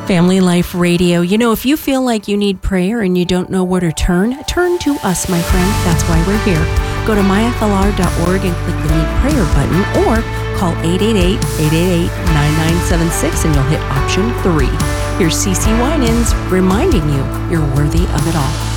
Family Life Radio. You know, if you feel like you need prayer and you don't know where to turn to us, my friend. That's why we're here. Go to myflr.org and click the Need Prayer button or call 888-888-9976 and you'll hit option 3. Here's CeCe Winans reminding you you're worthy of it all.